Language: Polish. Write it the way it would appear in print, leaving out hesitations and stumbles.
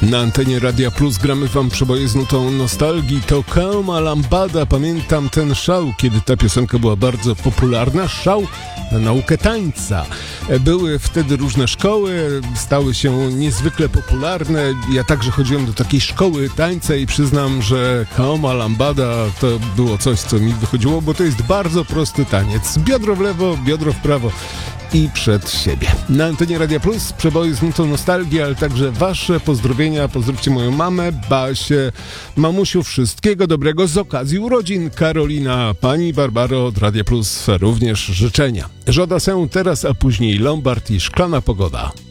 Na antenie Radia Plus gramy wam przeboje z nutą nostalgii. To Calma Lambada. Pamiętam ten szał, kiedy ta piosenka była bardzo popularna. Szał na naukę tańca. Były wtedy różne szkoły, stały się niezwykle popularne. Ja także chodziłem do takiej szkoły tańca i przyznam, że Calma Lambada to było coś, co mi wychodziło, bo to jest bardzo prosty taniec. Biodro w lewo, biodro w prawo i przed siebie. Na antenie Radia Plus przeboje z nutą nostalgii, ale także wasze pozdrowienia. Pozdrówcie moją mamę, Basię, mamusiu, wszystkiego dobrego z okazji urodzin. Karolina, pani Barbaro od Radia Plus również życzenia. Żoda się teraz, a później Lombard i Szklana Pogoda.